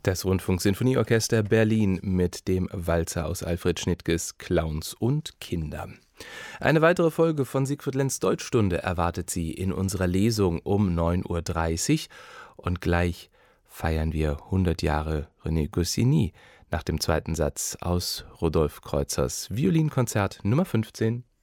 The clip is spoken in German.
Das Rundfunksinfonieorchester Berlin mit dem Walzer aus Alfred Schnittges Clowns und Kinder. Eine weitere Folge von Siegfried Lenz Deutschstunde erwartet Sie in unserer Lesung um 9:30 Uhr und gleich feiern wir 100 Jahre René Goscinny nach dem zweiten Satz aus Rudolf Kreuzers Violinkonzert Nummer 15.